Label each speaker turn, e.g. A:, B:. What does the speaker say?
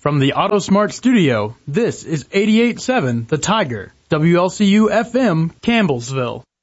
A: From the AutoSmart studio, this is 88.7 The Tiger, WLCU FM, Campbellsville.